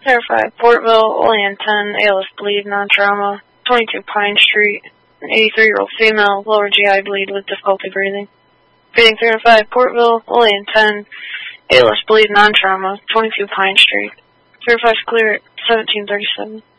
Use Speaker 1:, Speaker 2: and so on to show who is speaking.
Speaker 1: Clear 5, Portville, Olean 10, ALS bleed, non-trauma, 22 Pine Street, an 83-year-old female, lower GI bleed with difficulty breathing. Reading 305, Portville, Olean 10, ALS bleed, non-trauma, 22 Pine Street. 305 clear at 1737.